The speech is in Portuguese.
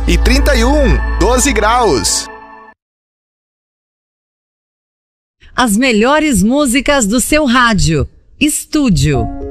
e 31, 12 graus. As melhores músicas do seu rádio. Estúdio.